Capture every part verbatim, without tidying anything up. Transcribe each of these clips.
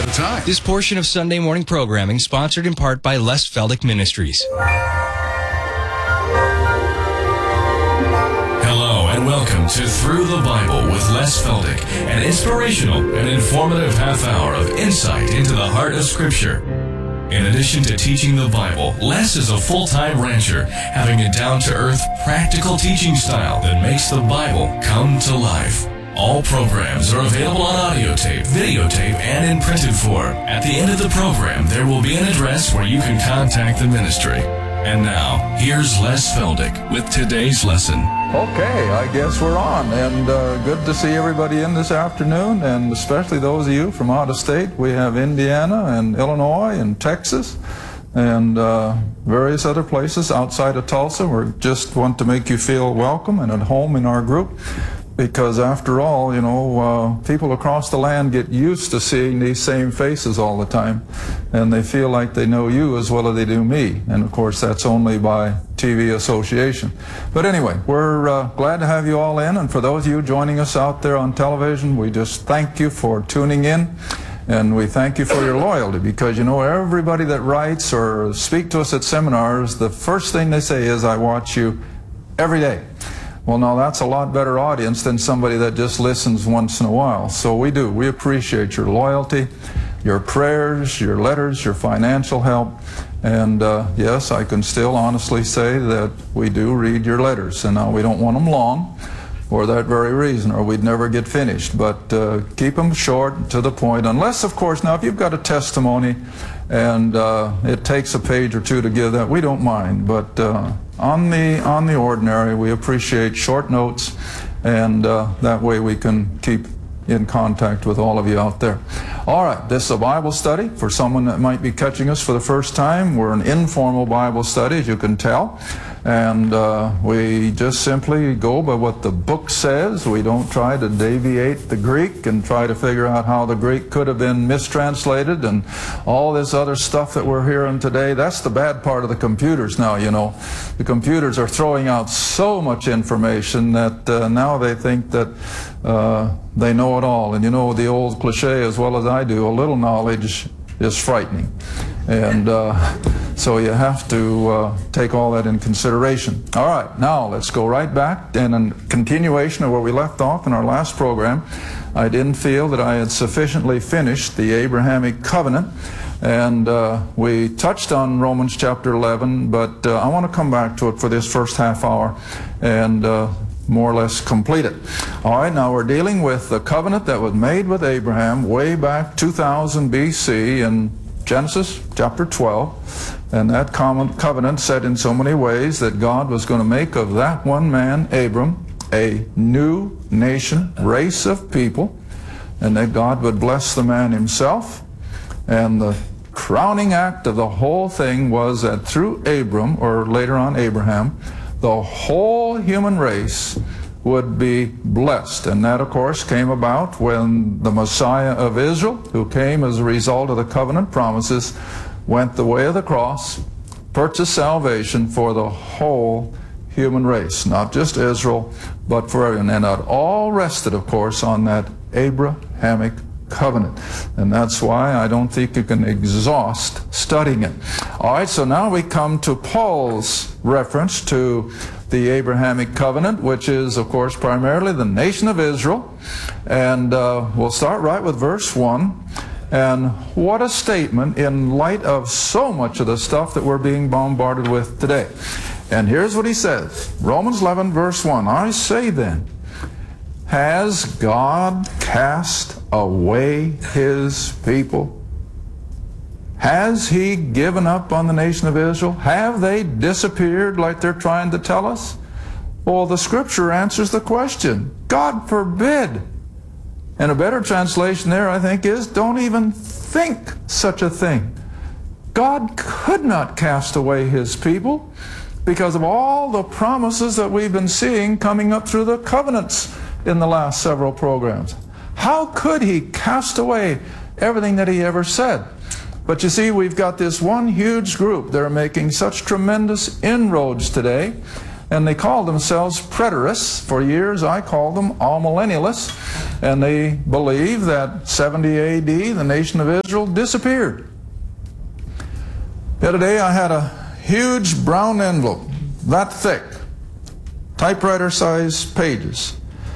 at a time. This portion of Sunday morning programming sponsored in part by Les Feldick Ministries. Hello and welcome to Through the Bible with Les Feldick, an inspirational and informative half hour of insight into the heart of Scripture. In addition to teaching the Bible, Les is a full-time rancher, having a down-to-earth, practical teaching style that makes the Bible come to life. All programs are available on audio tape, videotape, and in printed form. At the end of the program, there will be an address where you can contact the ministry. And now, here's Les Feldick with today's lesson. Okay, I guess we're on, and uh, good to see everybody in this afternoon, and especially those of you from out of state. We have Indiana and Illinois and Texas and uh, various other places outside of Tulsa. We just want to make you feel welcome and at home in our group. Because after all, you know, uh, people across the land get used to seeing these same faces all the time, and they feel like they know you as well as they do me. And of course, that's only by T V association. But anyway, we're uh, glad to have you all in, and for those of you joining us out there on television, we just thank you for tuning in, and we thank you for your loyalty, because you know, everybody that writes or speak to us at seminars, the first thing they say is, I watch you every day. Well, now that's a lot better audience than somebody that just listens once in a while. So we do. We appreciate your loyalty, your prayers, your letters, your financial help. And uh, yes, I can still honestly say that we do read your letters. And now we don't want them long for that very reason, or we'd never get finished. But uh, keep them short, to the point. Unless, of course, now if you've got a testimony and uh, it takes a page or two to give that, we don't mind. But uh, on the on the ordinary, we appreciate short notes, and uh, that way we can keep in contact with all of you out there. All right, this is a Bible study for someone that might be catching us for the first time. We're an informal Bible study, as you can tell. And uh, we just simply go by what the book says. We don't try to deviate the Greek and try to figure out how the Greek could have been mistranslated and all this other stuff that we're hearing today. That's the bad part of the computers now, you know. The computers are throwing out so much information that uh, now they think that uh, they know it all. And you know the old cliche as well as I do, a little knowledge is frightening. And uh, so you have to uh, take all that in consideration. All right, now let's go right back. And in continuation of where we left off in our last program, I didn't feel that I had sufficiently finished the Abrahamic covenant. And uh, we touched on Romans chapter eleven, but uh, I want to come back to it for this first half hour and uh, more or less complete it. All right, now we're dealing with the covenant that was made with Abraham way back two thousand B C in Genesis chapter twelve, and that covenant said in so many ways that God was going to make of that one man, Abram, a new nation, race of people, and that God would bless the man himself. And the crowning act of the whole thing was that through Abram, or later on Abraham, the whole human race would be blessed. And that, of course, came about when the Messiah of Israel, who came as a result of the covenant promises, went the way of the cross, purchased salvation for the whole human race, not just Israel, but for everyone. And it all rested, of course, on that Abrahamic covenant. And that's why I don't think you can exhaust studying it. All right, so now we come to Paul's reference to the Abrahamic covenant, which is, of course, primarily the nation of Israel. And uh, we'll start right with verse one. And what a statement in light of so much of the stuff that we're being bombarded with today. And here's what he says. Romans eleven, verse one. I say then, has God cast away his people? Has he given up on the nation of Israel? Have they disappeared like they're trying to tell us? Well, the scripture answers the question. God forbid. And a better translation there, I think, is don't even think such a thing. God could not cast away his people because of all the promises that we've been seeing coming up through the covenants in the last several programs. How could he cast away everything that he ever said? But you see, we've got this one huge group that are making such tremendous inroads today, and they called themselves preterists. For years I called them amillennialists, and they believe that seventy A D the nation of Israel disappeared. The other day I had a huge brown envelope, that thick, typewriter-sized pages,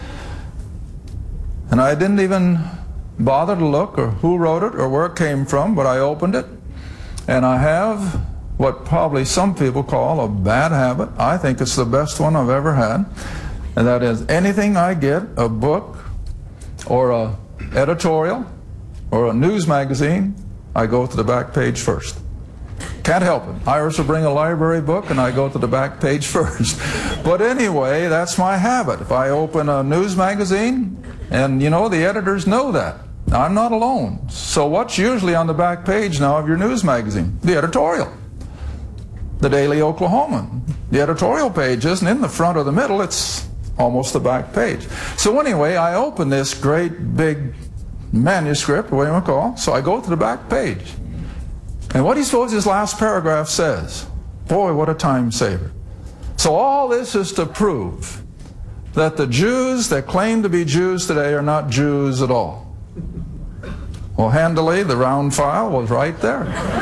and I didn't even bother to look or who wrote it or where it came from, but I opened it, and I have what probably some people call a bad habit. I think it's the best one I've ever had, and that is anything I get, a book or a editorial or a news magazine, I go to the back page first. Can't help it. Iris will bring a library book and I go to the back page first. But anyway, that's my habit. If I open a news magazine, and you know, the editors know that. I'm not alone. So what's usually on the back page now of your news magazine? The editorial. The Daily Oklahoman. The editorial page isn't in the front or the middle, it's almost the back page. So anyway, I open this great big manuscript, what do you want to call, so I go to the back page. And what do you suppose this last paragraph says? Boy, what a time saver. So all this is to prove that the Jews that claim to be Jews today are not Jews at all. Well, handily, the round file was right there.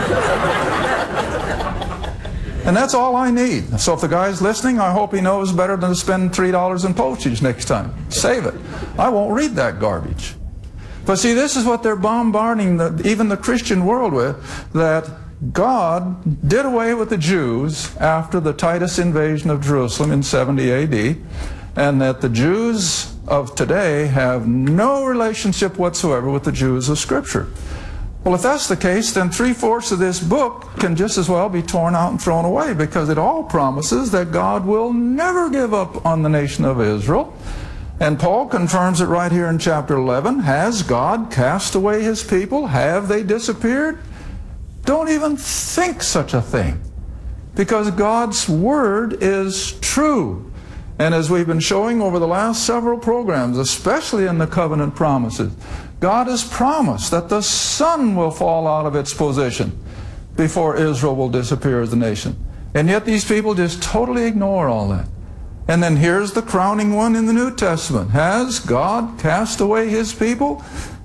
And that's all I need. So if the guy's listening, I hope he knows better than to spend three dollars in postage next time. Save it. I won't read that garbage. But see, this is what they're bombarding the, even the Christian world with, that God did away with the Jews after the Titus invasion of Jerusalem in seventy A D, and that the Jews of today have no relationship whatsoever with the Jews of Scripture. Well, if that's the case, then three-fourths of this book can just as well be torn out and thrown away, because it all promises that God will never give up on the nation of Israel. And Paul confirms it right here in chapter eleven. Has God cast away His people? Have they disappeared? Don't even think such a thing, because God's Word is true. And as we've been showing over the last several programs, especially in the covenant promises, God has promised that the sun will fall out of its position before Israel will disappear as a nation. And yet these people just totally ignore all that. And then here's the crowning one in the New Testament. Has God cast away His people?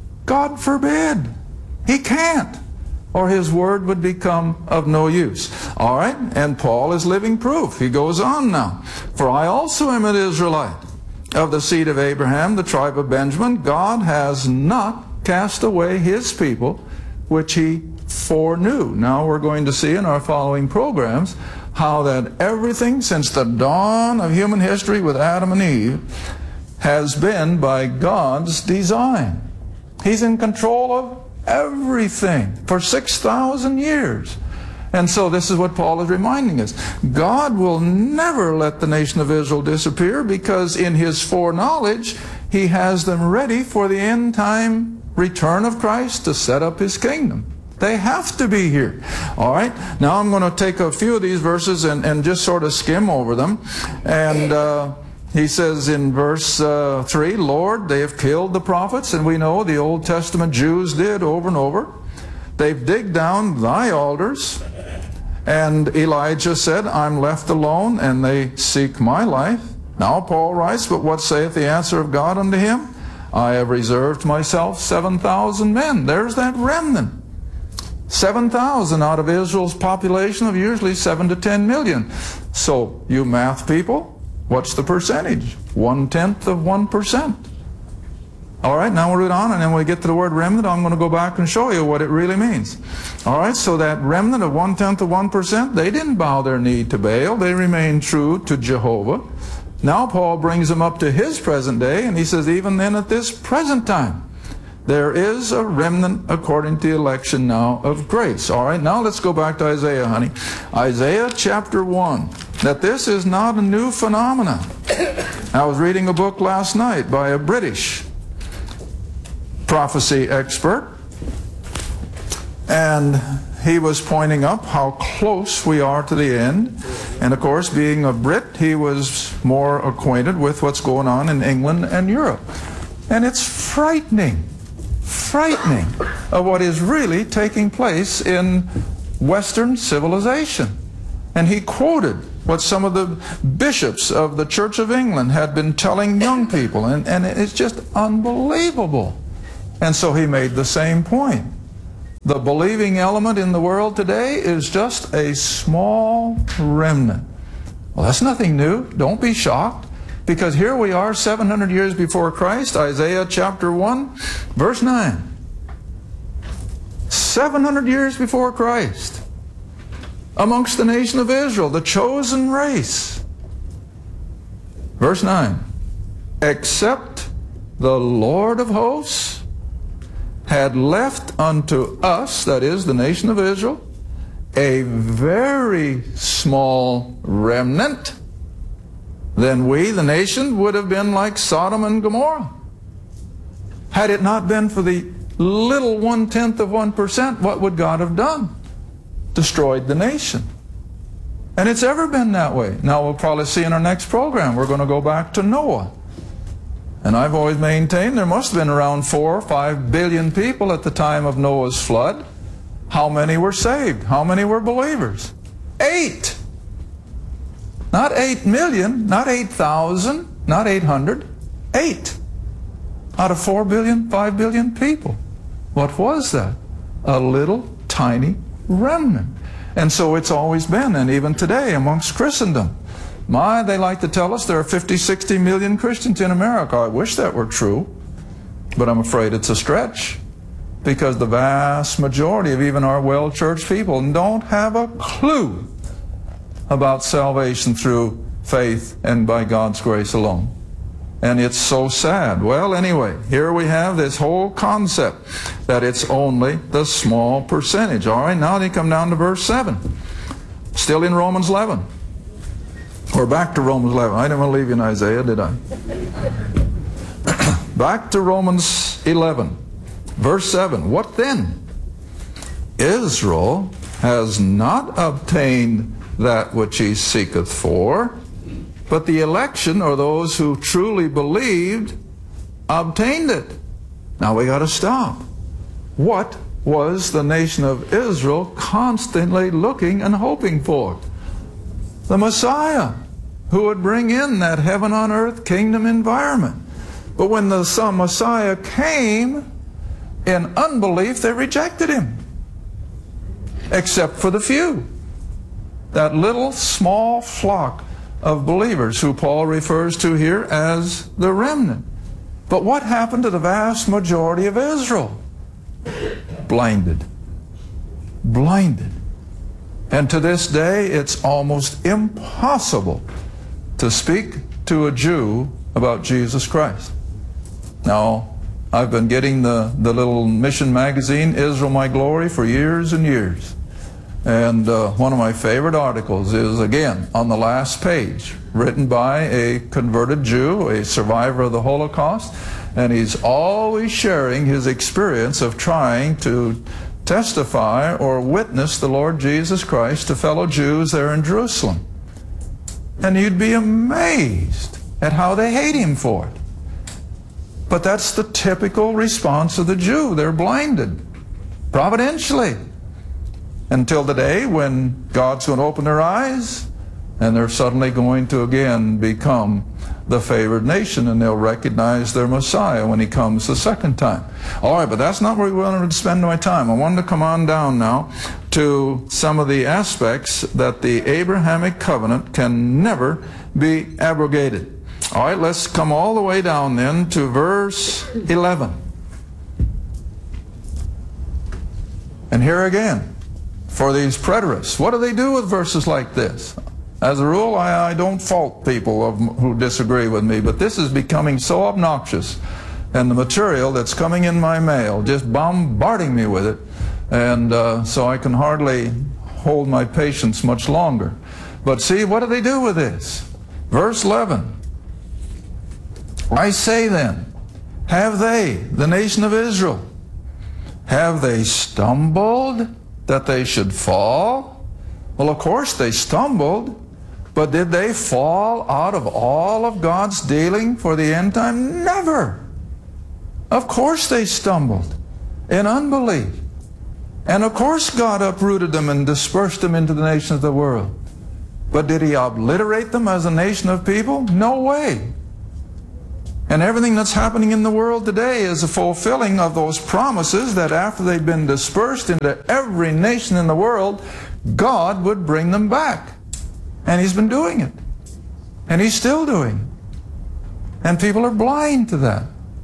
God forbid. He can't, or His word would become of no use. All right, and Paul is living proof. He goes on now. For I also am an Israelite, of the seed of Abraham, the tribe of Benjamin. God has not cast away His people, which He foreknew. Now we're going to see in our following programs how that everything since the dawn of human history with Adam and Eve has been by God's design. He's in control of everything for six thousand years. And so this is what Paul is reminding us. God will never let the nation of Israel disappear, because in His foreknowledge He has them ready for the end time return of Christ to set up His kingdom. They have to be here. All right, now I'm going to take a few of these verses and, and just sort of skim over them. And uh, he says in verse uh, three, Lord, they have killed the prophets, and we know the Old Testament Jews did over and over. They've digged down thy altars. And Elijah said, I'm left alone, and they seek my life. Now Paul writes, but what saith the answer of God unto him? I have reserved myself seven thousand men. There's that remnant. seven thousand out of Israel's population of usually seven to ten million. So, you math people, what's the percentage? One-tenth of one percent. All right, now we'll read on, and then when we get to the word remnant, I'm going to go back and show you what it really means. All right, so that remnant of one-tenth of one percent, they didn't bow their knee to Baal. They remained true to Jehovah. Now Paul brings them up to his present day, and he says, even then at this present time, there is a remnant according to the election now of grace. All right, now let's go back to Isaiah, honey. Isaiah chapter one. That this is not a new phenomenon. I was reading a book last night by a British prophecy expert, and he was pointing up how close we are to the end. And of course, being a Brit, he was more acquainted with what's going on in England and Europe. And it's frightening, frightening of what is really taking place in Western civilization. And he quoted what some of the bishops of the Church of England had been telling young people. And, and it's just unbelievable. And so he made the same point. The believing element in the world today is just a small remnant. Well, that's nothing new. Don't be shocked. Because here we are seven hundred years before Christ, Isaiah chapter one, verse nine. seven hundred years before Christ, amongst the nation of Israel, the chosen race. Verse nine, except the Lord of hosts had left unto us, that is, the nation of Israel, a very small remnant, then we, the nation, would have been like Sodom and Gomorrah. Had it not been for the little one-tenth of one percent, what would God have done? Destroyed the nation. And it's ever been that way. Now we'll probably see in our next program, we're going to go back to Noah. And I've always maintained there must have been around four or five billion people at the time of Noah's flood. How many were saved? How many were believers? Eight. Not eight million, not eight thousand, not eight hundred. Eight. Out of four billion, five billion people. What was that? A little tiny remnant. And so it's always been, and even today amongst Christendom. My, they like to tell us there are fifty, sixty million Christians in America. I wish that were true, but I'm afraid it's a stretch, because the vast majority of even our well-churched people don't have a clue about salvation through faith and by God's grace alone. And it's so sad. Well, anyway, here we have this whole concept that it's only the small percentage. All right, now they come down to verse seven. Still in Romans eleven. Or back to Romans eleven. I didn't want to leave you in Isaiah, did I? Back to Romans eleven. Verse seven. What then? Israel has not obtained that which he seeketh for, but the election, or those who truly believed, obtained it. Now we got to stop. What was the nation of Israel constantly looking and hoping for? The Messiah, who would bring in that heaven on earth kingdom environment. But when the Son Messiah came, in unbelief they rejected him. Except for the few. That little small flock of believers who Paul refers to here as the remnant. But what happened to the vast majority of Israel? Blinded. Blinded. And to this day, it's almost impossible to speak to a Jew about Jesus Christ. Now, I've been getting the, the little mission magazine, Israel My Glory, for years and years. And uh, one of my favorite articles is, again, on the last page, written by a converted Jew, a survivor of the Holocaust, and he's always sharing his experience of trying to testify or witness the Lord Jesus Christ to fellow Jews there in Jerusalem. And you'd be amazed at how they hate him for it. But that's the typical response of the Jew. They're blinded, providentially, until the day when God's going to open their eyes and they're suddenly going to again become the favored nation, and they'll recognize their Messiah when he comes the second time. All right, but that's not where we wanted to spend my time. I wanted to come on down now to some of the aspects that the Abrahamic covenant can never be abrogated. All right, let's come all the way down then to verse eleven. And here again, for these preterists, what do they do with verses like this? As a rule, I, I don't fault people of, who disagree with me, but this is becoming so obnoxious, and the material that's coming in my mail just bombarding me with it, and uh, so I can hardly hold my patience much longer. But see, what do they do with this? Verse eleven. I say then, have they, the nation of Israel, have they stumbled that they should fall? Well, of course they stumbled. But did they fall out of all of God's dealing for the end time? Never. Of course they stumbled in unbelief. And of course God uprooted them and dispersed them into the nations of the world. But did he obliterate them as a nation of people? No way. And everything that's happening in the world today is a fulfilling of those promises that after they've been dispersed into every nation in the world, God would bring them back. And He's been doing it. And He's still doing it. And people are blind to that.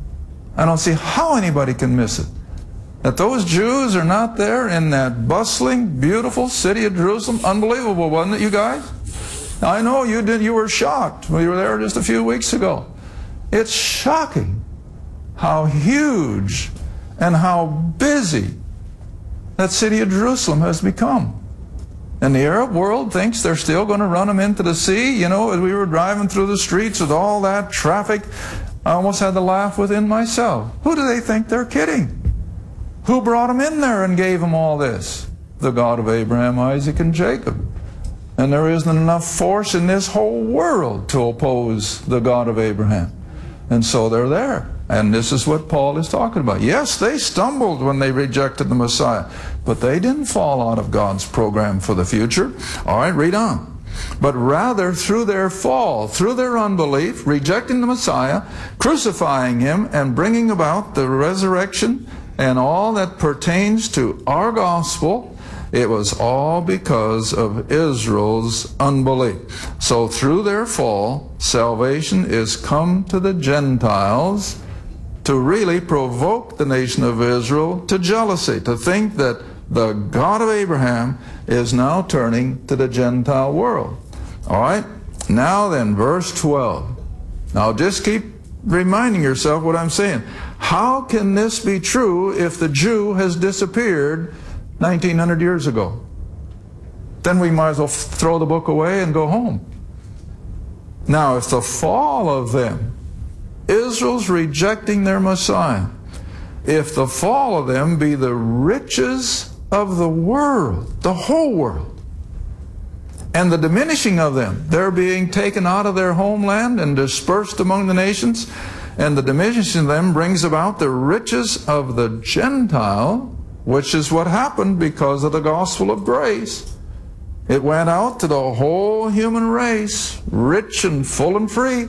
I don't see how anybody can miss it. That those Jews are not there in that bustling, beautiful city of Jerusalem. Unbelievable, wasn't it, you guys? I know you did. You were shocked. We were there just a few weeks ago. It's shocking how huge and how busy that city of Jerusalem has become. And the Arab world thinks they're still going to run them into the sea. You know, as we were driving through the streets with all that traffic, I almost had to laugh within myself. Who do they think they're kidding? Who brought them in there and gave them all this? The God of Abraham, Isaac, and Jacob. And there isn't enough force in this whole world to oppose the God of Abraham. And so they're there. And this is what Paul is talking about. Yes, they stumbled when they rejected the Messiah, but they didn't fall out of God's program for the future. All right, read on. But rather through their fall, through their unbelief, rejecting the Messiah, crucifying Him, and bringing about the resurrection and all that pertains to our gospel, it was all because of Israel's unbelief. So through their fall, salvation is come to the Gentiles to really provoke the nation of Israel to jealousy, to think that the God of Abraham is now turning to the Gentile world. All right? Now then, verse twelve. Now just keep reminding yourself what I'm saying. How can this be true if the Jew has disappeared nineteen hundred years ago? Then we might as well throw the book away and go home. Now, if the fall of them, Israel's rejecting their Messiah, if the fall of them be the riches of the world, the whole world, and the diminishing of them, they're being taken out of their homeland and dispersed among the nations, and the diminishing of them brings about the riches of the Gentile, which is what happened because of the gospel of grace. It went out to the whole human race, rich and full and free.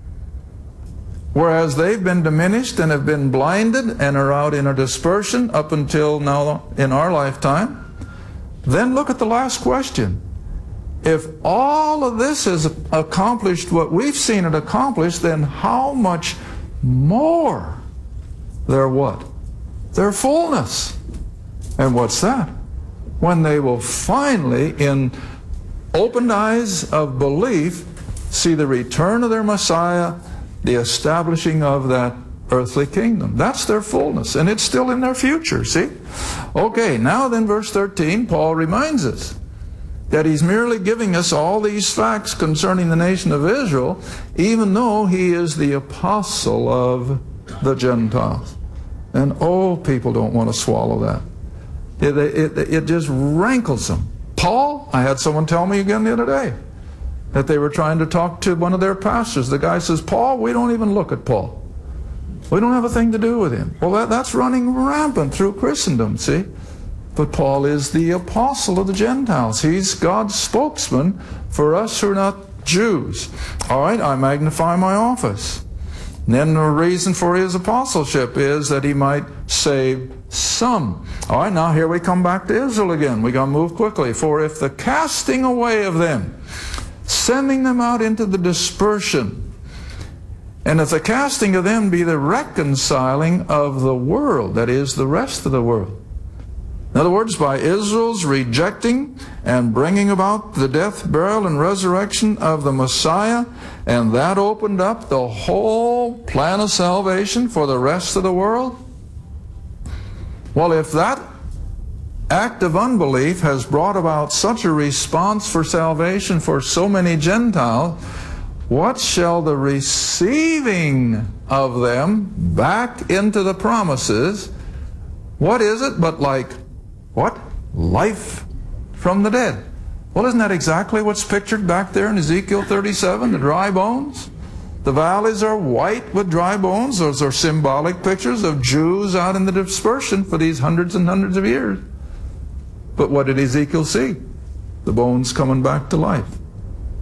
Whereas they've been diminished and have been blinded and are out in a dispersion up until now in our lifetime. Then look at the last question. If all of this has accomplished what we've seen it accomplish, then how much more their what? Their fullness. And what's that? When they will finally, in opened eyes of belief, see the return of their Messiah, the establishing of that earthly kingdom. That's their fullness, and it's still in their future, see? Okay, now then verse thirteen, Paul reminds us that he's merely giving us all these facts concerning the nation of Israel, even though he is the apostle of the Gentiles. And oh, people don't want to swallow that. It, it, it just rankles them. Paul, I had someone tell me again the other day that they were trying to talk to one of their pastors. The guy says, Paul, we don't even look at Paul. We don't have a thing to do with him. Well, that, that's running rampant through Christendom, see? But Paul is the apostle of the Gentiles. He's God's spokesman for us who are not Jews. All right, I magnify my office. And then the reason for his apostleship is that he might save some. All right, now here we come back to Israel again. We got to move quickly. For if the casting away of them, sending them out into the dispersion, and if the casting of them be the reconciling of the world, that is, the rest of the world. In other words, by Israel's rejecting and bringing about the death, burial, and resurrection of the Messiah, and that opened up the whole plan of salvation for the rest of the world. Well, if that act of unbelief has brought about such a response for salvation for so many Gentiles, what shall the receiving of them back into the promises, what is it but like, what? Life from the dead. Well, isn't that exactly what's pictured back there in Ezekiel thirty-seven, the dry bones? The valleys are white with dry bones. Those are symbolic pictures of Jews out in the dispersion for these hundreds and hundreds of years. But what did Ezekiel see? The bones coming back to life.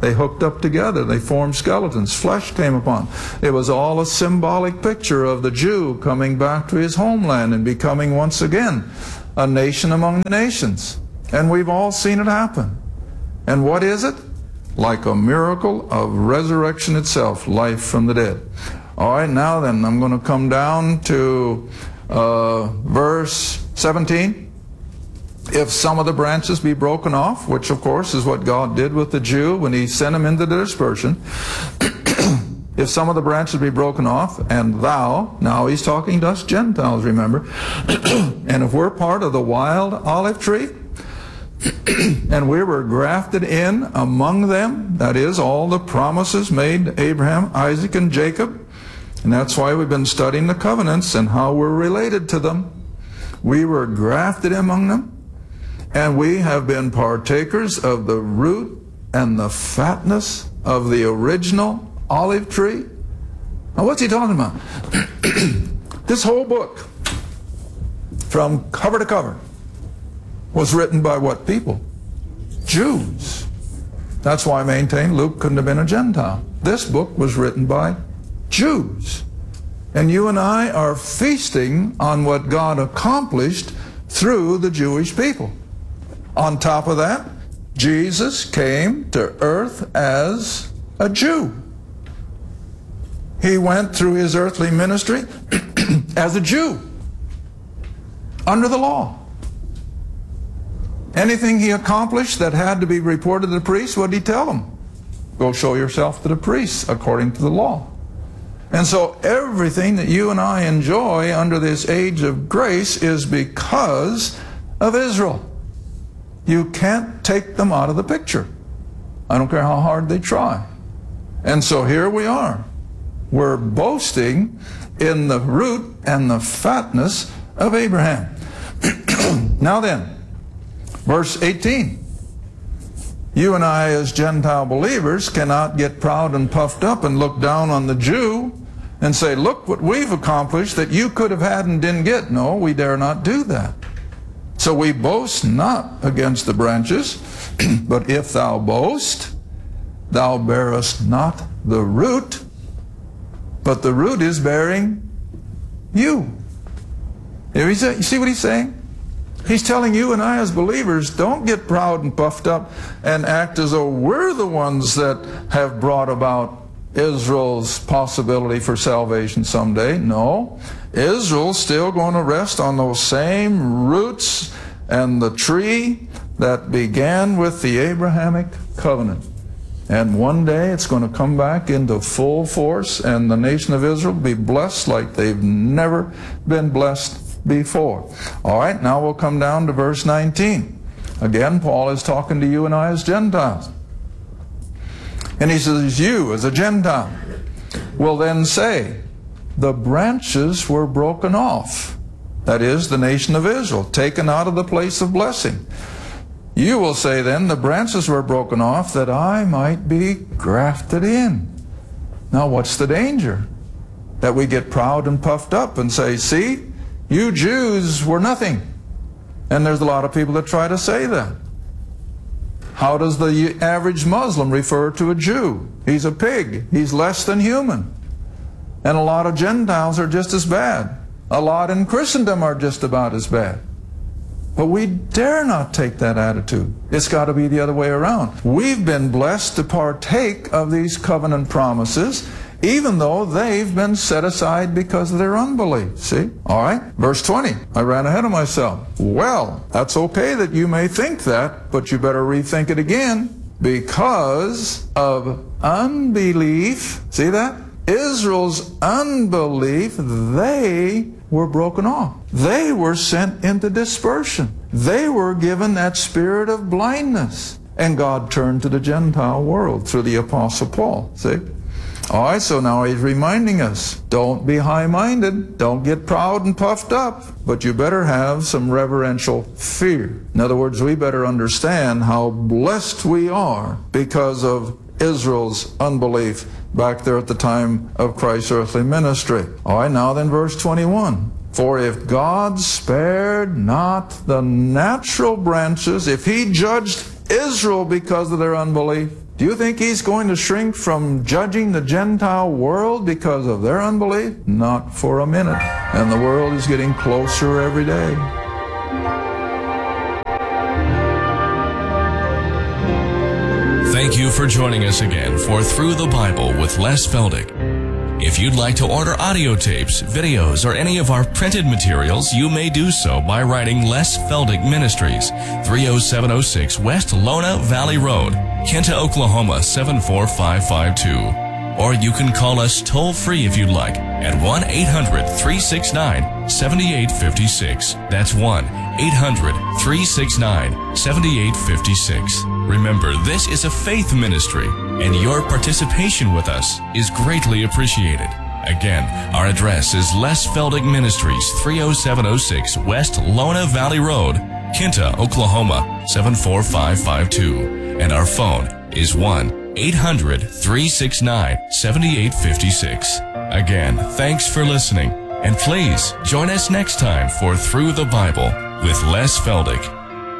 They hooked up together. They formed skeletons. Flesh came upon. It was all a symbolic picture of the Jew coming back to his homeland and becoming once again a nation among the nations. And we've all seen it happen. And what is it? Like a miracle of resurrection itself, life from the dead. All right, now then, I'm going to come down to uh, verse seventeen. If some of the branches be broken off, which of course is what God did with the Jew when he sent him into the dispersion. If some of the branches be broken off, and thou, now he's talking to us Gentiles, remember, and if we're part of the wild olive tree, and we were grafted in among them, that is, all the promises made to Abraham, Isaac, and Jacob, and that's why we've been studying the covenants and how we're related to them. We were grafted among them, and we have been partakers of the root and the fatness of the original olive tree. Now what's he talking about? This whole book, from cover to cover, was written by what people? Jews. That's why I maintain Luke couldn't have been a Gentile. This book was written by Jews. And you and I are feasting on what God accomplished through the Jewish people. On top of that, Jesus came to earth as a Jew. He went through his earthly ministry as a Jew, under the law. Anything he accomplished that had to be reported to the priest, what did he tell them? Go show yourself to the priests according to the law. And so everything that you and I enjoy under this age of grace is because of Israel. You can't take them out of the picture. I don't care how hard they try. And so here we are. We're boasting in the root and the fatness of Abraham. Now then, verse eighteen. You and I as Gentile believers cannot get proud and puffed up and look down on the Jew and say, look what we've accomplished that you could have had and didn't get. No, we dare not do that. So we boast not against the branches, but if thou boast, thou bearest not the root, but the root is bearing you. You see what he's saying? He's telling you and I as believers, don't get proud and puffed up and act as though we're the ones that have brought about Israel's possibility for salvation someday. No, Israel's still going to rest on those same roots and the tree that began with the Abrahamic covenant. And one day it's going to come back into full force, and the nation of Israel will be blessed like they've never been blessed before. All right, now we'll come down to verse nineteen. Again, Paul is talking to you and I as Gentiles. And he says, you as a Gentile will then say, the branches were broken off. That is, the nation of Israel, taken out of the place of blessing. You will say then, the branches were broken off that I might be grafted in. Now what's the danger? That we get proud and puffed up and say, see, you Jews were nothing. And there's a lot of people that try to say that. How does the average Muslim refer to a Jew? He's a pig. He's less than human. And a lot of Gentiles are just as bad. A lot in Christendom are just about as bad. But we dare not take that attitude. It's got to be the other way around. We've been blessed to partake of these covenant promises, even though they've been set aside because of their unbelief. See? All right? Verse twenty. I ran ahead of myself. Well, that's okay that you may think that, but you better rethink it again. Because of unbelief, see that? Israel's unbelief, they were broken off. They were sent into dispersion. They were given that spirit of blindness. And God turned to the Gentile world through the Apostle Paul. See? All right, so now he's reminding us, don't be high-minded, don't get proud and puffed up, but you better have some reverential fear. In other words, we better understand how blessed we are because of Israel's unbelief back there at the time of Christ's earthly ministry. All right, now then verse twenty-one. For if God spared not the natural branches, if he judged Israel because of their unbelief, do Do you think he's going to shrink from judging the Gentile world because of their unbelief? Not for a minute. And the world is getting closer every day. Thank you for joining us again for Through the Bible with Les Feldick. If you'd like to order audio tapes, videos, or any of our printed materials, you may do so by writing Les Feldick Ministries, three oh seven oh six West Lona Valley Road, Kinta, Oklahoma seven four five five two. Or you can call us toll-free if you'd like at one eight hundred, three six nine, seven eight five six. That's one eight hundred, three six nine, seven eight five six. Remember, this is a faith ministry, and your participation with us is greatly appreciated. Again, our address is Les Feldick Ministries, three oh seven oh six West Lona Valley Road, Kinta, Oklahoma seven four five five two. And our phone is one eight hundred, three six nine, seven eight five six. Again, thanks for listening, and please join us next time for Through the Bible with Les Feldick.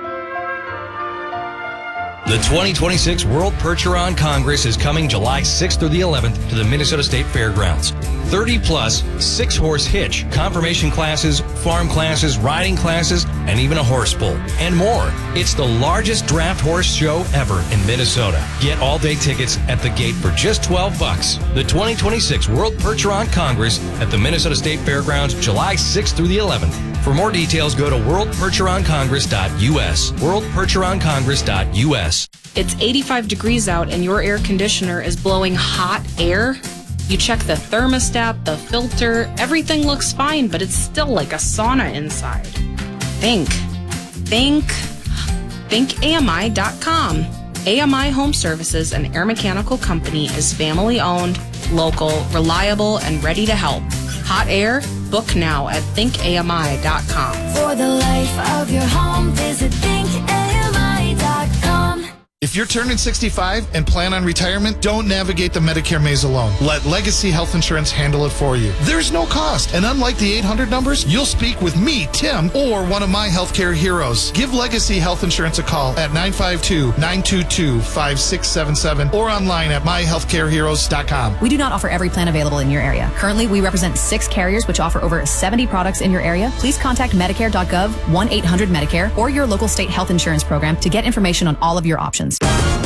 The twenty twenty-six World Percheron Congress is coming July sixth through the eleventh to the Minnesota State Fairgrounds. thirty plus six-horse hitch, confirmation classes, farm classes, riding classes, and even a horse pull, and more. It's the largest draft horse show ever in Minnesota. Get all-day tickets at the gate for just twelve bucks. The twenty twenty-six World Percheron Congress at the Minnesota State Fairgrounds, July sixth through the eleventh. For more details, go to world percheron congress dot u s. world percheron congress dot u s. It's eighty-five degrees out and your air conditioner is blowing hot air? You check the thermostat, the filter, everything looks fine, but it's still like a sauna inside. Think. Think. think A M I dot com. A M I Home Services, an air mechanical company, is family-owned, local, reliable, and ready to help. Hot air? Book now at think A M I dot com. For the life of your home, visit think A M I dot com. If you're turning sixty-five and plan on retirement, don't navigate the Medicare maze alone. Let Legacy Health Insurance handle it for you. There's no cost, and unlike the eight hundred numbers, you'll speak with me, Tim, or one of my healthcare heroes. Give Legacy Health Insurance a call at nine five two, nine two two, five six seven seven or online at my healthcare heroes dot com. We do not offer every plan available in your area. Currently, we represent six carriers which offer over seventy products in your area. Please contact medicare dot gov, one eight hundred Medicare, or your local state health insurance program to get information on all of your options.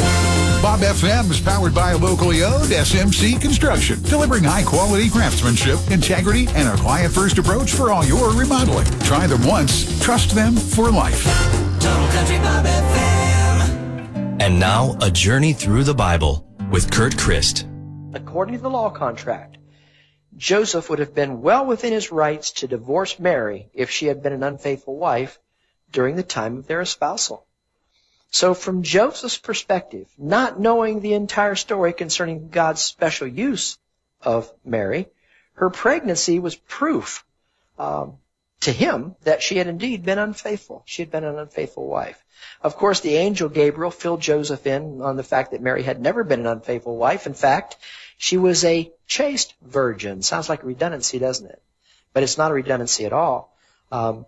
Bob F M is powered by locally owned S M C Construction, delivering high-quality craftsmanship, integrity, and a client-first approach for all your remodeling. Try them once, trust them for life. Total Country Bob F M. And now, a journey through the Bible with Kurt Christ. According to the law contract, Joseph would have been well within his rights to divorce Mary if she had been an unfaithful wife during the time of their espousal. So from Joseph's perspective, not knowing the entire story concerning God's special use of Mary, her pregnancy was proof um, to him that she had indeed been unfaithful. She had been an unfaithful wife. Of course, the angel Gabriel filled Joseph in on the fact that Mary had never been an unfaithful wife. In fact, she was a chaste virgin. Sounds like a redundancy, doesn't it? But it's not a redundancy at all. Um,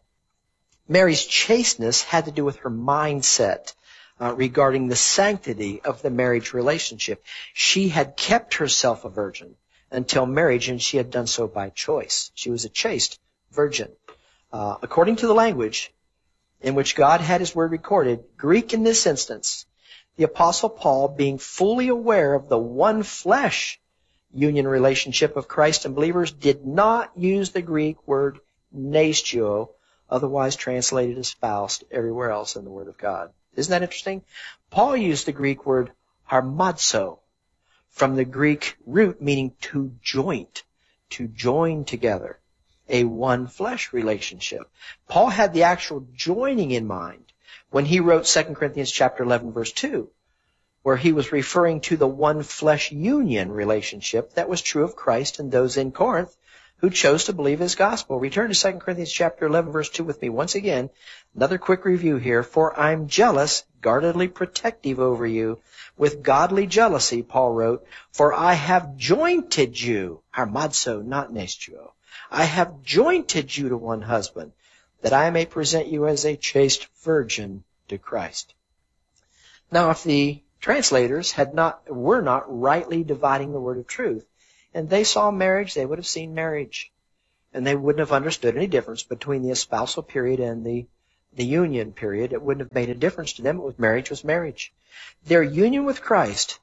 Mary's chasteness had to do with her mindset. Uh, regarding the sanctity of the marriage relationship. She had kept herself a virgin until marriage, and she had done so by choice. She was a chaste virgin. Uh, according to the language in which God had His Word recorded, Greek in this instance, the Apostle Paul, being fully aware of the one flesh union relationship of Christ and believers, did not use the Greek word neistio, otherwise translated as spouse, everywhere else in the Word of God. Isn't that interesting? Paul used the Greek word harmazo, from the Greek root meaning to joint, to join together, a one flesh relationship. Paul had the actual joining in mind when he wrote Second Corinthians chapter eleven, verse two, where he was referring to the one flesh union relationship that was true of Christ and those in Corinth who chose to believe His gospel. Return to Second Corinthians chapter eleven, verse two with me once again. Another quick review here. For I'm jealous, guardedly protective over you, with godly jealousy, Paul wrote, for I have jointed you, harmazo, not neistio. I have jointed you to one husband, that I may present you as a chaste virgin to Christ. Now, if the translators had not, were not rightly dividing the word of truth. And they saw marriage, they would have seen marriage. And they wouldn't have understood any difference between the espousal period and the, the union period. It wouldn't have made a difference to them. It was marriage was marriage. Their union with Christ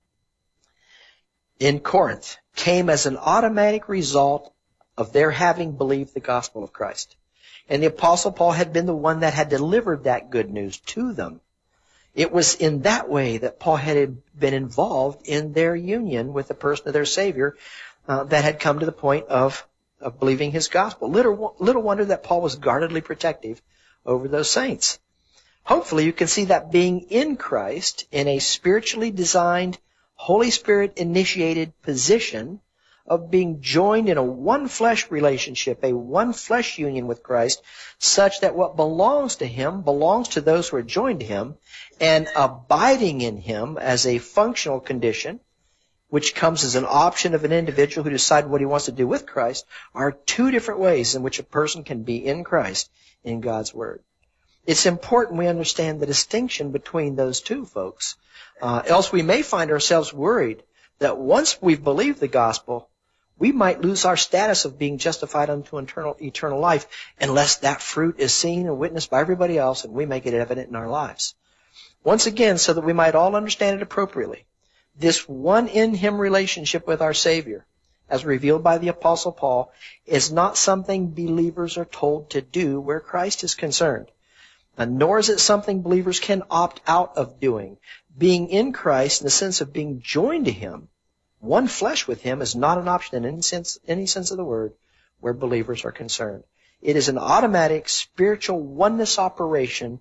in Corinth came as an automatic result of their having believed the gospel of Christ. And the Apostle Paul had been the one that had delivered that good news to them. It was in that way that Paul had been involved in their union with the person of their Savior uh, that had come to the point of, of believing his gospel. Little, little wonder that Paul was guardedly protective over those saints. Hopefully you can see that being in Christ in a spiritually designed, Holy Spirit initiated position of being joined in a one flesh relationship, a one flesh union with Christ, such that what belongs to him belongs to those who are joined to him, and abiding in him as a functional condition, which comes as an option of an individual who decides what he wants to do with Christ, are two different ways in which a person can be in Christ in God's Word. It's important we understand the distinction between those two, folks. Uh, else we may find ourselves worried that once we've believed the gospel, we might lose our status of being justified unto eternal, eternal life unless that fruit is seen and witnessed by everybody else and we make it evident in our lives. Once again, so that we might all understand it appropriately, this one in him relationship with our Savior, as revealed by the Apostle Paul, is not something believers are told to do where Christ is concerned. And nor is it something believers can opt out of doing. Being in Christ in the sense of being joined to him, one flesh with him, is not an option in any sense, any sense of the word where believers are concerned. It is an automatic spiritual oneness operation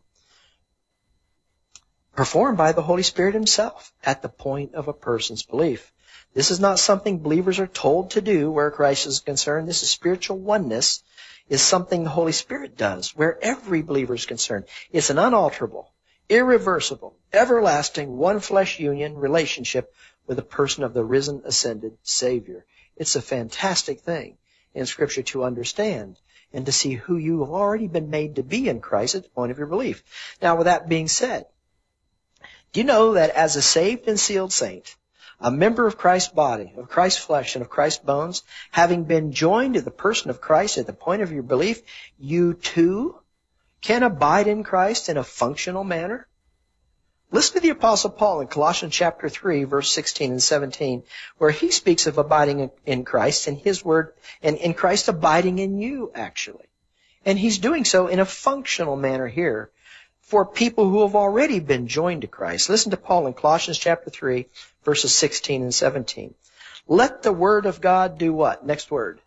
performed by the Holy Spirit himself at the point of a person's belief. This is not something believers are told to do where Christ is concerned. This is spiritual oneness is something the Holy Spirit does where every believer is concerned. It's an unalterable, irreversible, everlasting, one flesh union relationship with a person of the risen, ascended Savior. It's a fantastic thing in Scripture to understand and to see who you have already been made to be in Christ at the point of your belief. Now, with that being said, do you know that as a saved and sealed saint, a member of Christ's body, of Christ's flesh, and of Christ's bones, having been joined to the person of Christ at the point of your belief, you too can abide in Christ in a functional manner? Listen to the Apostle Paul in Colossians chapter three, verse sixteen and seventeen, where he speaks of abiding in Christ and his word, and in Christ abiding in you, actually. And he's doing so in a functional manner here for people who have already been joined to Christ. Listen to Paul in Colossians chapter three, verses sixteen and seventeen. Let the word of God do what? Next word.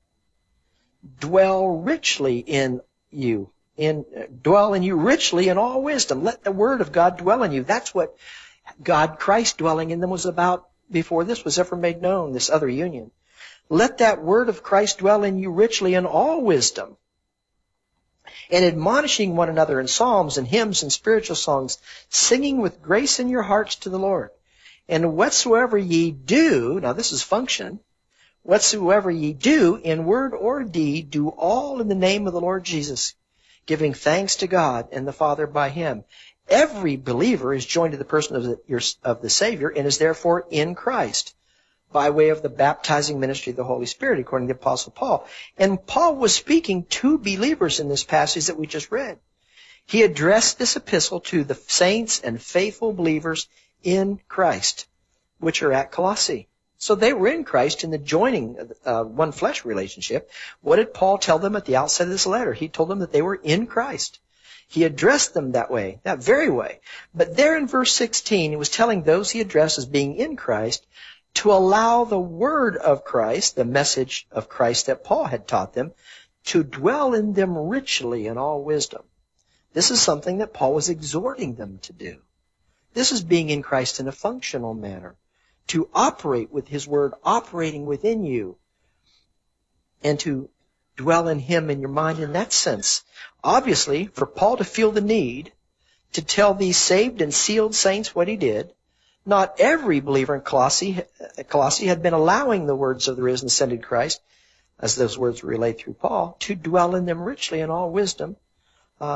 Dwell richly in you. In, uh, dwell in you richly in all wisdom. Let the word of God dwell in you. That's what God, Christ dwelling in them was about before this was ever made known, this other union. Let that word of Christ dwell in you richly in all wisdom, and admonishing one another in psalms and hymns and spiritual songs, singing with grace in your hearts to the Lord. And whatsoever ye do, now this is function, whatsoever ye do in word or deed, do all in the name of the Lord Jesus, giving thanks to God and the Father by him. Every believer is joined to the person of the, your, of the Savior and is therefore in Christ by way of the baptizing ministry of the Holy Spirit, according to the Apostle Paul. And Paul was speaking to believers in this passage that we just read. He addressed this epistle to the saints and faithful believers in Christ, which are at Colossae. So they were in Christ in the joining uh, one flesh relationship. What did Paul tell them at the outset of this letter? He told them that they were in Christ. He addressed them that way, that very way. But there in verse sixteen, he was telling those he addressed as being in Christ to allow the word of Christ, the message of Christ that Paul had taught them, to dwell in them richly in all wisdom. This is something that Paul was exhorting them to do. This is being in Christ in a functional manner, to operate with his word operating within you, and to dwell in him in your mind in that sense. Obviously, for Paul to feel the need to tell these saved and sealed saints what he did, not every believer in Colossae, Colossae had been allowing the words of the risen ascended Christ, as those words were relayed through Paul, to dwell in them richly in all wisdom. Uh,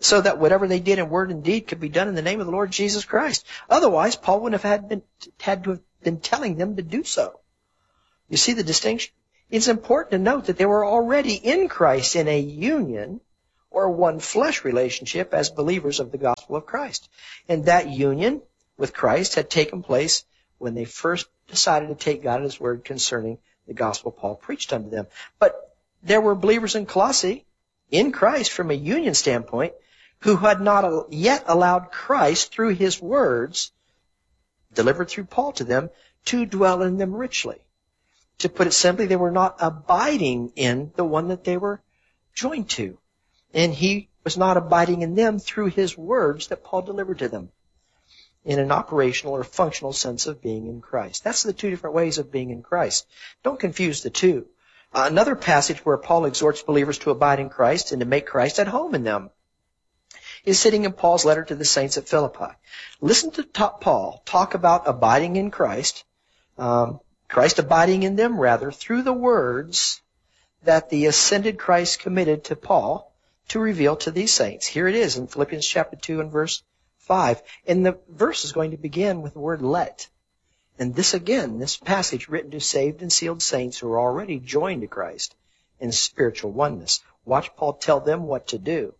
so that whatever they did in word and deed could be done in the name of the Lord Jesus Christ. Otherwise, Paul wouldn't have had, been, had to have been telling them to do so. You see the distinction? It's important to note that they were already in Christ in a union or one flesh relationship as believers of the gospel of Christ. And that union with Christ had taken place when they first decided to take God at His word concerning the gospel Paul preached unto them. But there were believers in Colossae in Christ from a union standpoint who had not yet allowed Christ through His words delivered through Paul to them to dwell in them richly. To put it simply, they were not abiding in the one that they were joined to. And He was not abiding in them through His words that Paul delivered to them in an operational or functional sense of being in Christ. That's the two different ways of being in Christ. Don't confuse the two. Uh, another passage where Paul exhorts believers to abide in Christ and to make Christ at home in them is sitting in Paul's letter to the saints at Philippi. Listen to Paul talk about abiding in Christ, um, Christ abiding in them, rather, through the words that the ascended Christ committed to Paul to reveal to these saints. Here it is in Philippians chapter two and verse five. And the verse is going to begin with the word let. And this again, this passage written to saved and sealed saints who are already joined to Christ in spiritual oneness. Watch Paul tell them what to do.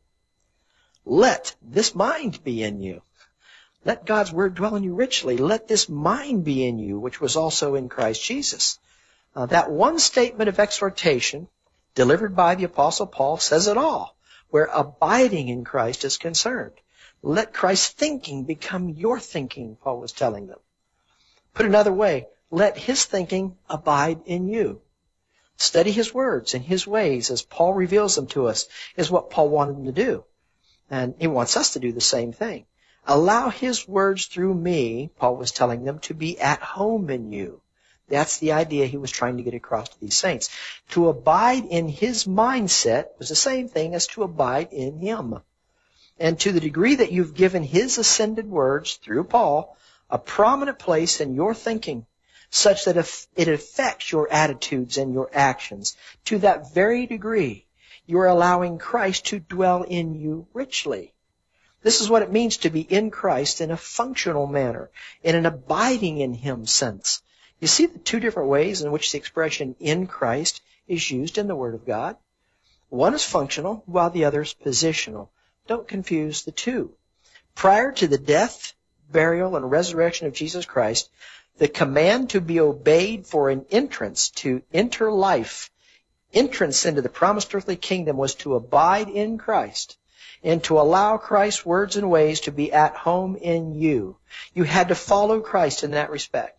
Let this mind be in you. Let God's word dwell in you richly. Let this mind be in you, which was also in Christ Jesus. Uh, that one statement of exhortation delivered by the Apostle Paul says it all, where abiding in Christ is concerned. Let Christ's thinking become your thinking, Paul was telling them. Put another way, let His thinking abide in you. Study His words and His ways as Paul reveals them to us is what Paul wanted them to do. And he wants us to do the same thing. Allow His words through me, Paul was telling them, to be at home in you. That's the idea he was trying to get across to these saints. To abide in His mindset was the same thing as to abide in Him. And to the degree that you've given His ascended words through Paul a prominent place in your thinking, such that if it affects your attitudes and your actions, to that very degree, you're allowing Christ to dwell in you richly. This is what it means to be in Christ in a functional manner, in an abiding in Him sense. You see the two different ways in which the expression in Christ is used in the Word of God? One is functional, while the other is positional. Don't confuse the two. Prior to the death, burial, and resurrection of Jesus Christ, the command to be obeyed for an entrance to enter life, entrance into the promised earthly kingdom, was to abide in Christ and to allow Christ's words and ways to be at home in you. You had to follow Christ in that respect.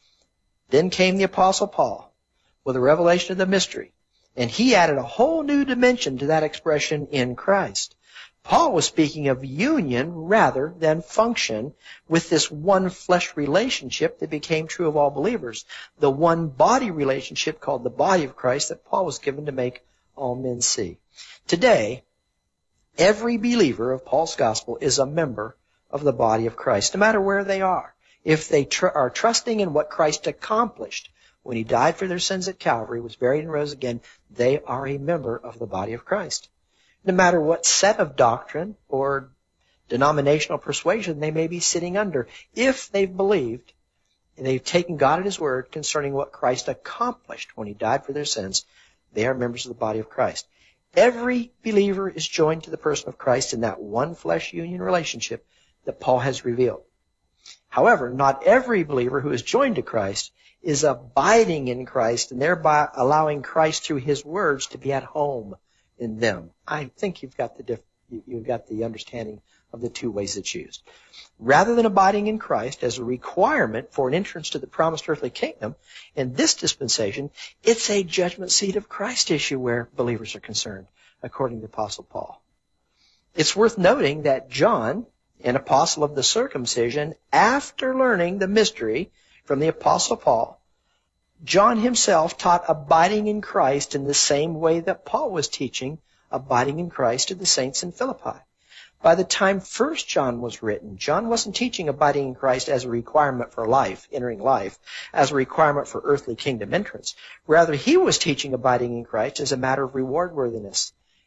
Then came the Apostle Paul with a revelation of the mystery, and he added a whole new dimension to that expression in Christ. Paul was speaking of union rather than function with this one flesh relationship that became true of all believers, the one body relationship called the body of Christ that Paul was given to make all men see. Today, every believer of Paul's gospel is a member of the body of Christ, no matter where they are. If they tr- are trusting in what Christ accomplished when He died for their sins at Calvary, was buried and rose again, they are a member of the body of Christ. No matter what set of doctrine or denominational persuasion they may be sitting under, if they've believed and they've taken God at His word concerning what Christ accomplished when He died for their sins, they are members of the body of Christ. Every believer is joined to the person of Christ in that one flesh union relationship that Paul has revealed. However, not every believer who is joined to Christ is abiding in Christ and thereby allowing Christ through His words to be at home in them. I think you've got the diff- you've got the understanding of the two ways it's used. Rather than abiding in Christ as a requirement for an entrance to the promised earthly kingdom, in this dispensation, it's a judgment seat of Christ issue where believers are concerned, according to the Apostle Paul. It's worth noting that John, an apostle of the circumcision, after learning the mystery from the Apostle Paul, John himself taught abiding in Christ in the same way that Paul was teaching abiding in Christ to the saints in Philippi. By the time First John was written, John wasn't teaching abiding in Christ as a requirement for life, entering life, as a requirement for earthly kingdom entrance. Rather, he was teaching abiding in Christ as a matter of reward worthiness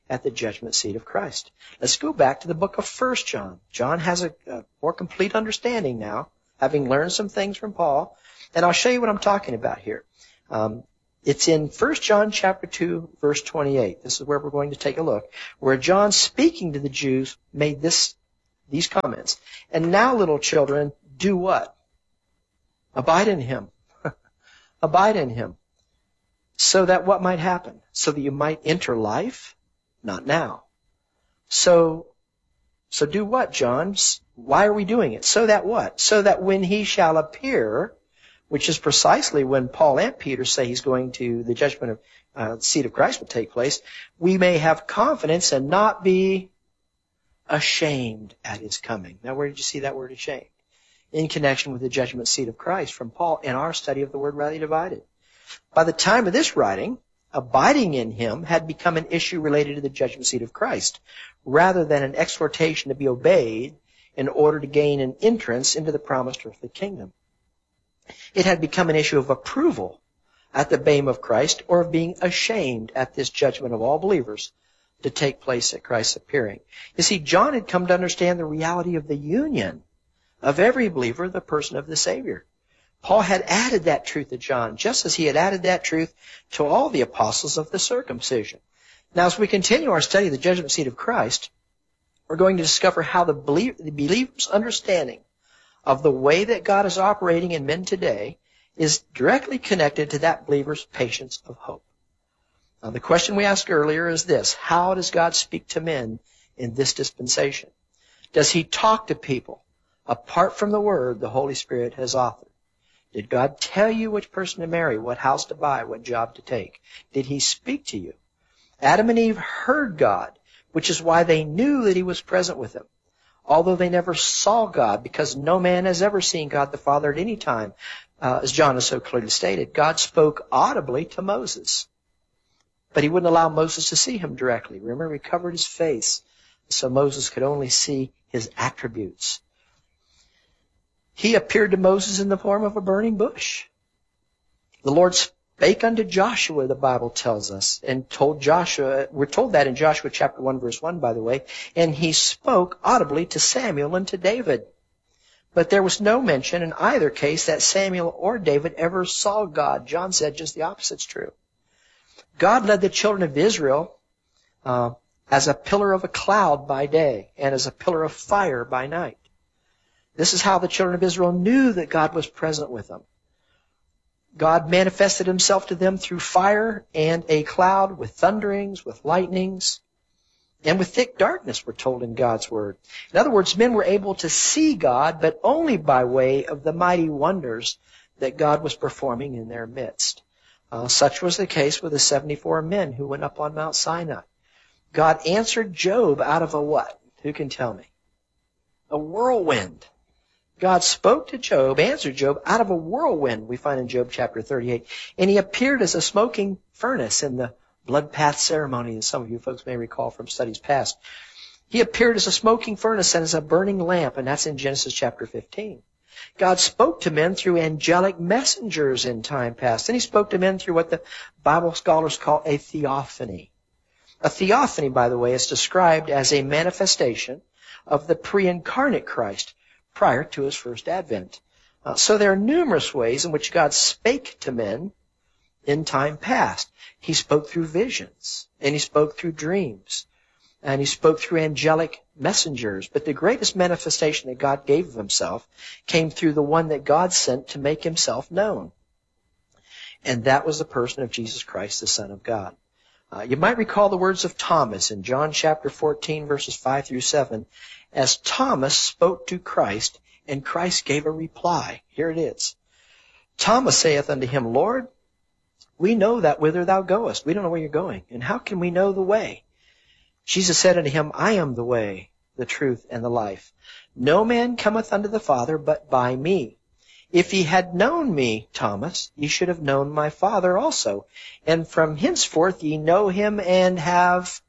at the judgment seat of Christ. Let's go back to the book of First John. John has a, a more complete understanding now, having learned some things from Paul, and I'll show you what I'm talking about here. Um, it's in First John chapter two, verse twenty-eight. This is where we're going to take a look, where John, speaking to the Jews, made this these comments. And now, little children, do what? Abide in him. Abide in him. So that what might happen? So that you might enter life? Not now. So, so do what, John? Why are we doing it? So that what? So that when he shall appear, which is precisely when Paul and Peter say he's going to, the judgment of uh, the seat of Christ will take place, we may have confidence and not be ashamed at his coming. Now, where did you see that word ashamed? In connection with the judgment seat of Christ from Paul in our study of the word rightly divided. By the time of this writing, abiding in him had become an issue related to the judgment seat of Christ, rather than an exhortation to be obeyed in order to gain an entrance into the promised earthly kingdom. It had become an issue of approval at the bame of Christ, or of being ashamed at this judgment of all believers to take place at Christ's appearing. You see, John had come to understand the reality of the union of every believer, the person of the Savior. Paul had added that truth to John, just as he had added that truth to all the apostles of the circumcision. Now, as we continue our study of the judgment seat of Christ, we're going to discover how the believer's understanding of the way that God is operating in men today is directly connected to that believer's patience of hope. Now, the question we asked earlier is this: how does God speak to men in this dispensation? Does he talk to people apart from the word the Holy Spirit has authored? Did God tell you which person to marry, what house to buy, what job to take? Did he speak to you? Adam and Eve heard God, which is why they knew that he was present with them, although they never saw God, because no man has ever seen God the Father at any time. Uh, as John has so clearly stated, God spoke audibly to Moses, but he wouldn't allow Moses to see him directly. Remember, he covered his face so Moses could only see his attributes. He appeared to Moses in the form of a burning bush. The Lord spake unto Joshua, the Bible tells us, and told Joshua, we're told that in Joshua chapter one, verse one, by the way, and he spoke audibly to Samuel and to David. But there was no mention in either case that Samuel or David ever saw God. John said just the opposite's true. God led the children of Israel uh, as a pillar of a cloud by day and as a pillar of fire by night. This is how the children of Israel knew that God was present with them. God manifested himself to them through fire and a cloud, with thunderings, with lightnings, and with thick darkness, we're told in God's word. In other words, men were able to see God, but only by way of the mighty wonders that God was performing in their midst. Uh, such was the case with the seventy-four men who went up on Mount Sinai. God answered Job out of a what? Who can tell me? A whirlwind. God spoke to Job, answered Job out of a whirlwind, we find in Job chapter thirty-eight. And he appeared as a smoking furnace in the blood path ceremony, as some of you folks may recall from studies past. He appeared as a smoking furnace and as a burning lamp, and that's in Genesis chapter fifteen. God spoke to men through angelic messengers in time past, and he spoke to men through what the Bible scholars call a theophany. A theophany, by the way, is described as a manifestation of the pre-incarnate Christ prior to his first advent. Uh, so there are numerous ways in which God spake to men in time past. He spoke through visions, and he spoke through dreams, and he spoke through angelic messengers. But the greatest manifestation that God gave of himself came through the one that God sent to make himself known. And that was the person of Jesus Christ, the Son of God. Uh, you might recall the words of Thomas in John chapter fourteen, verses five through seven, as Thomas spoke to Christ, and Christ gave a reply. Here it is. Thomas saith unto him, Lord, we know that whither thou goest. We don't know where you're going. And how can we know the way? Jesus said unto him, I am the way, the truth, and the life. No man cometh unto the Father but by me. If ye had known me, Thomas, ye should have known my Father also. And from henceforth ye know him and have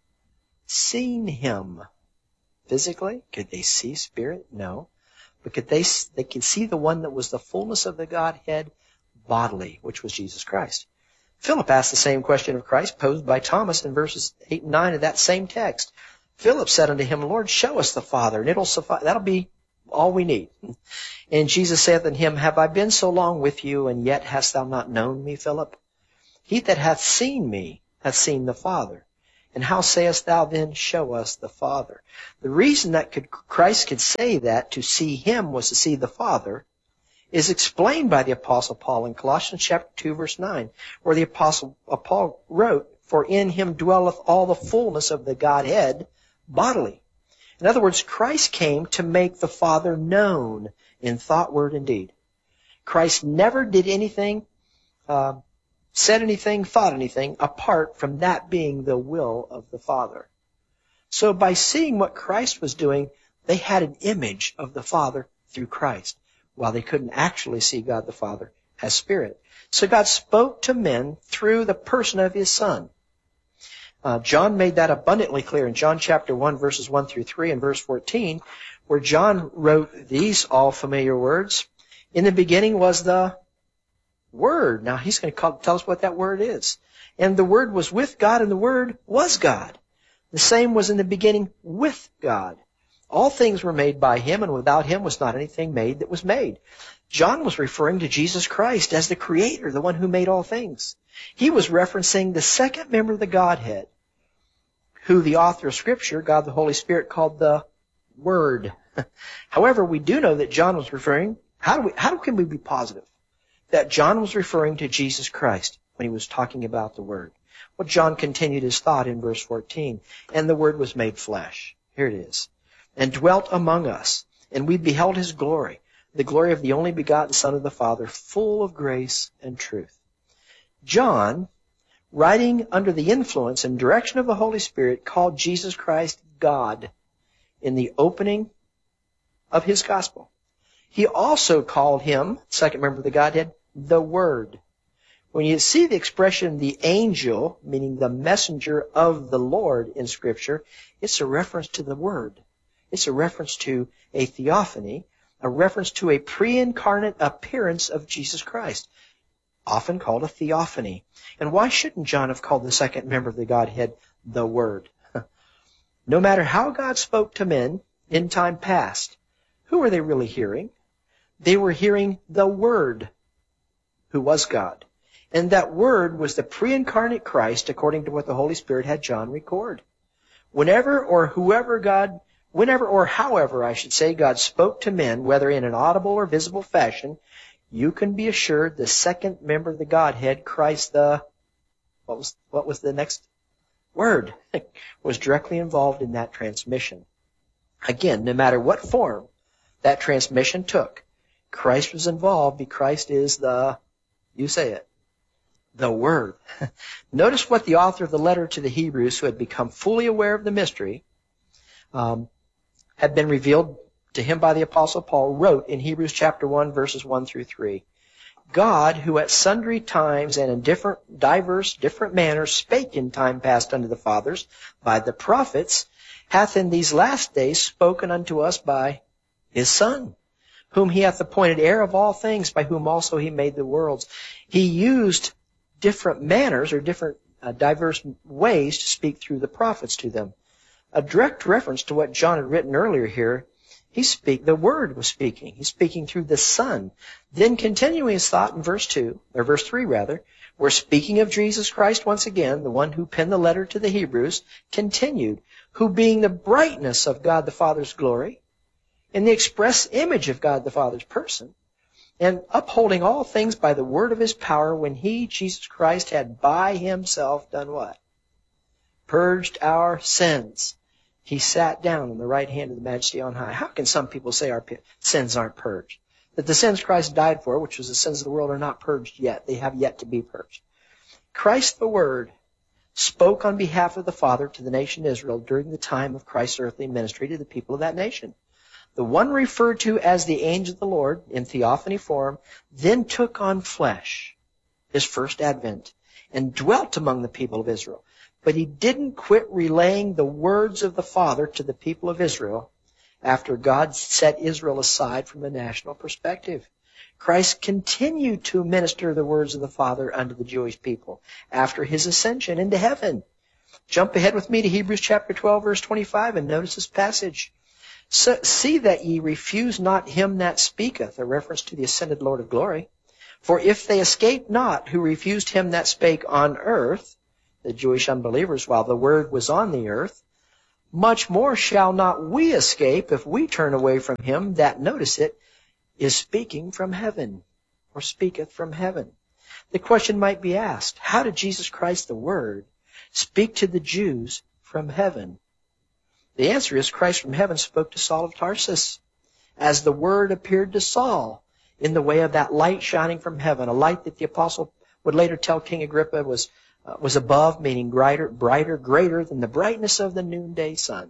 seen him. Physically, could they see spirit? No. But could they, they could see the one that was the fullness of the Godhead bodily, which was Jesus Christ. Philip asked the same question of Christ posed by Thomas in verses eight and nine of that same text. Philip said unto him, Lord, show us the Father, and it'll suffice. That'll be all we need. And Jesus saith unto him, Have I been so long with you, and yet hast thou not known me, Philip? He that hath seen me hath seen the Father. And how sayest thou then, show us the Father? The reason that could, Christ could say that, to see him was to see the Father, is explained by the Apostle Paul in Colossians chapter two, verse nine, where the Apostle Paul wrote, For in him dwelleth all the fullness of the Godhead bodily. In other words, Christ came to make the Father known in thought, word, and deed. Christ never did anything, uh, said anything, thought anything, apart from that being the will of the Father. So by seeing what Christ was doing, they had an image of the Father through Christ, while they couldn't actually see God the Father as Spirit. So God spoke to men through the person of His Son. Uh, John made that abundantly clear in John chapter one, verses one through three and verse fourteen, where John wrote these all familiar words. In the beginning was the Word. Now he's going to call, tell us what that Word is. And the Word was with God, and the Word was God. The same was in the beginning with God. All things were made by Him, and without Him was not anything made that was made. John was referring to Jesus Christ as the Creator, the one who made all things. He was referencing the second member of the Godhead, who the author of Scripture, God the Holy Spirit, called the Word. However, we do know that John was referring, how do we, how can we be positive that John was referring to Jesus Christ when he was talking about the Word? Well, John continued his thought in verse fourteen, and the Word was made flesh. Here it is. And dwelt among us, and we beheld His glory, the glory of the only begotten Son of the Father, full of grace and truth. John, writing under the influence and direction of the Holy Spirit, called Jesus Christ God in the opening of his gospel. He also called Him, second member of the Godhead, the Word. When you see the expression the angel, meaning the messenger of the Lord in Scripture, it's a reference to the Word. It's a reference to a theophany, a reference to a pre-incarnate appearance of Jesus Christ, often called a theophany. And why shouldn't John have called the second member of the Godhead the Word? No matter how God spoke to men in time past, who were they really hearing? They were hearing the Word, who was God. And that Word was the pre-incarnate Christ, according to what the Holy Spirit had John record. Whenever or whoever God, whenever or however, I should say, God spoke to men, whether in an audible or visible fashion, you can be assured the second member of the Godhead, Christ the, what was, what was the next word, was directly involved in that transmission. Again, no matter what form that transmission took, Christ was involved because Christ is the, you say it, the Word. Notice what the author of the letter to the Hebrews, who had become fully aware of the mystery, um, had been revealed to him by the Apostle Paul, wrote in Hebrews chapter one, verses one through three. God, who at sundry times and in different, diverse, different manners spake in time past unto the fathers by the prophets, hath in these last days spoken unto us by His Son, whom He hath appointed heir of all things, by whom also He made the worlds. He used different manners or different uh, diverse ways to speak through the prophets to them. A direct reference to what John had written earlier here. He speak, the Word was speaking. He's speaking through the Son. Then continuing his thought in verse two, or verse three rather, we're speaking of Jesus Christ once again, the one who penned the letter to the Hebrews, continued, who being the brightness of God the Father's glory, and the express image of God the Father's person, and upholding all things by the word of His power, when He, Jesus Christ, had by Himself done what? Purged our sins. He sat down on the right hand of the Majesty on high. How can some people say our sins aren't purged? That the sins Christ died for, which was the sins of the world, are not purged yet. They have yet to be purged. Christ the Word spoke on behalf of the Father to the nation Israel during the time of Christ's earthly ministry to the people of that nation. The one referred to as the angel of the Lord in theophany form then took on flesh, His first advent, and dwelt among the people of Israel. But He didn't quit relaying the words of the Father to the people of Israel after God set Israel aside from the national perspective. Christ continued to minister the words of the Father unto the Jewish people after his ascension into heaven. Jump ahead with me to Hebrews chapter twelve, verse twenty-five, and notice this passage. So, see that ye refuse not him that speaketh, a reference to the ascended Lord of glory. For if they escaped not who refused him that spake on earth, the Jewish unbelievers, while the word was on the earth, much more shall not we escape if we turn away from him that, notice it, is speaking from heaven, or speaketh from heaven. The question might be asked, how did Jesus Christ, the Word, speak to the Jews from heaven? The answer is Christ from heaven spoke to Saul of Tarsus as the Word appeared to Saul in the way of that light shining from heaven, a light that the apostle would later tell King Agrippa was uh, was above, meaning brighter, brighter, greater than the brightness of the noonday sun.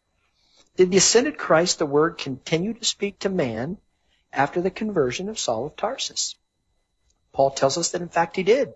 Did the ascended Christ, the Word, continue to speak to man after the conversion of Saul of Tarsus? Paul tells us that in fact he did.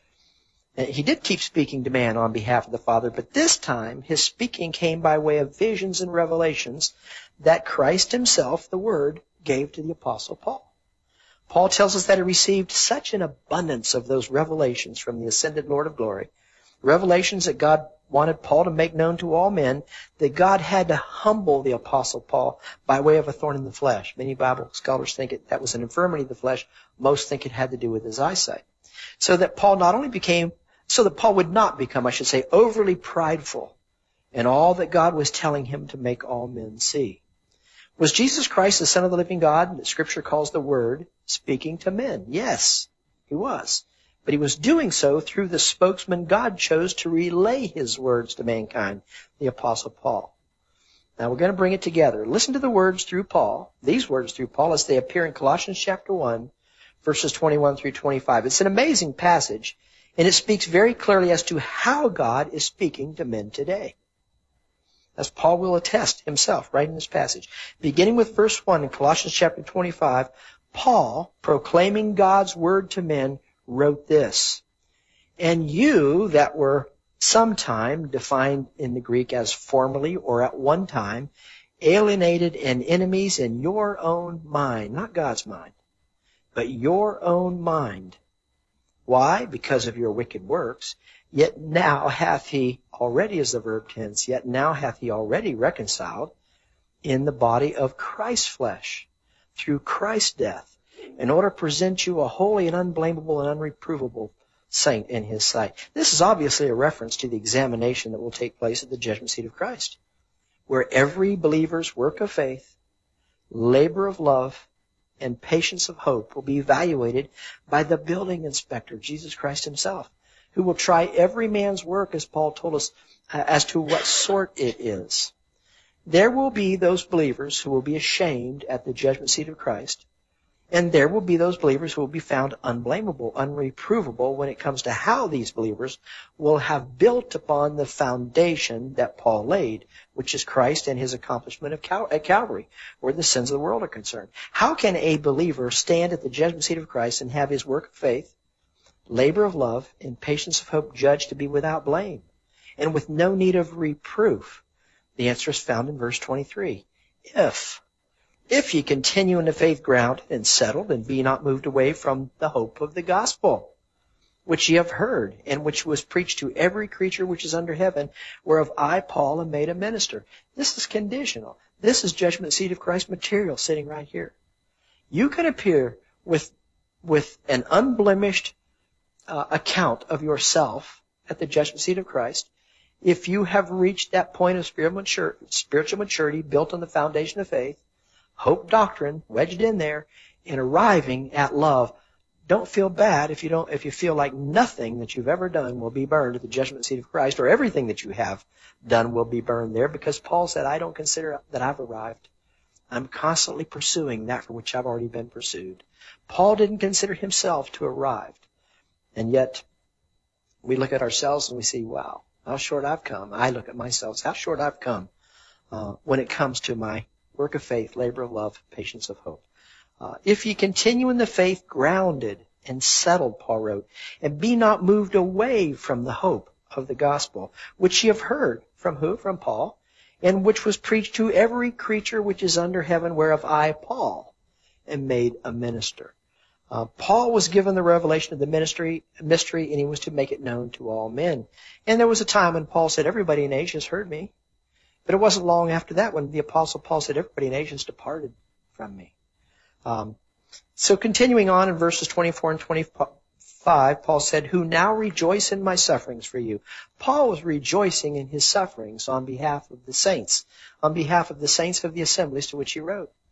He did keep speaking to man on behalf of the Father, but this time his speaking came by way of visions and revelations that Christ himself, the Word, gave to the Apostle Paul. Paul tells us that he received such an abundance of those revelations from the ascended Lord of glory, revelations that God wanted Paul to make known to all men, that God had to humble the Apostle Paul by way of a thorn in the flesh. Many Bible scholars think it, that was an infirmity of the flesh. Most think it had to do with his eyesight. So that Paul not only became, so that Paul would not become, I should say, overly prideful in all that God was telling him to make all men see. Was Jesus Christ the Son of the living God, that Scripture calls the Word, speaking to men? Yes, he was. But he was doing so through the spokesman God chose to relay his words to mankind, the Apostle Paul. Now we're going to bring it together. Listen to the words through Paul, these words through Paul, as they appear in Colossians chapter one, verses twenty-one through twenty-five. It's an amazing passage, and it speaks very clearly as to how God is speaking to men today, as Paul will attest himself right in this passage. Beginning with verse one in Colossians chapter twenty-five, Paul, proclaiming God's word to men, wrote this: "And you that were sometime," defined in the Greek as formerly or at one time, "alienated and enemies in your own mind," not God's mind, but your own mind. Why? Because of your wicked works. "Yet now hath he," already is the verb tense, "yet now hath he already reconciled in the body of Christ's flesh, through Christ's death, in order to present you a holy and unblameable and unreprovable saint in his sight." This is obviously a reference to the examination that will take place at the judgment seat of Christ, where every believer's work of faith, labor of love, and patience of hope will be evaluated by the building inspector, Jesus Christ himself, who will try every man's work, as Paul told us, uh, as to what sort it is. There will be those believers who will be ashamed at the judgment seat of Christ, and there will be those believers who will be found unblameable, unreprovable when it comes to how these believers will have built upon the foundation that Paul laid, which is Christ and his accomplishment of Cal- at Calvary, where the sins of the world are concerned. How can a believer stand at the judgment seat of Christ and have his work of faith, labor of love, and patience of hope judged to be without blame and with no need of reproof? The answer is found in verse twenty-three. If... If ye continue in the faith grounded and settled, and be not moved away from the hope of the gospel, which ye have heard, and which was preached to every creature which is under heaven, whereof I, Paul, am made a minister. This is conditional. This is judgment seat of Christ material sitting right here. You can appear with, with an unblemished uh, account of yourself at the judgment seat of Christ if you have reached that point of spiritual maturity, spiritual maturity built on the foundation of faith, hope doctrine wedged in there, and arriving at love. Don't feel bad if you don't, if you feel like nothing that you've ever done will be burned at the judgment seat of Christ, or everything that you have done will be burned there, because Paul said, I don't consider that I've arrived. I'm constantly pursuing that for which I've already been pursued. Paul didn't consider himself to have arrived. And yet, we look at ourselves and we see, wow, how short I've come. I look at myself, how short I've come uh, when it comes to my work of faith, labor of love, patience of hope. Uh, if ye continue in the faith, grounded and settled, Paul wrote, and be not moved away from the hope of the gospel, which ye have heard. From who? From Paul. And which was preached to every creature which is under heaven, whereof I, Paul, am made a minister. Uh, Paul was given the revelation of the ministry, mystery, and he was to make it known to all men. And there was a time when Paul said, everybody in Asia has heard me. But it wasn't long after that when the Apostle Paul said, everybody in Asia has departed from me. Um, so continuing on in verses twenty-four and twenty-five, Paul said, who now rejoice in my sufferings for you. Paul was rejoicing in his sufferings on behalf of the saints, on behalf of the saints of the assemblies to which he wrote.